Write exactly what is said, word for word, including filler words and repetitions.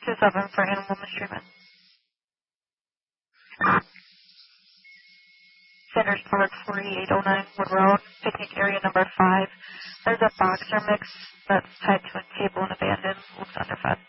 two seven for animal mistreatment. Sanders Park, forty-eight oh nine Wood Road, picnic area number five. There's a boxer mix that's tied to a table and abandoned. Looks underfed.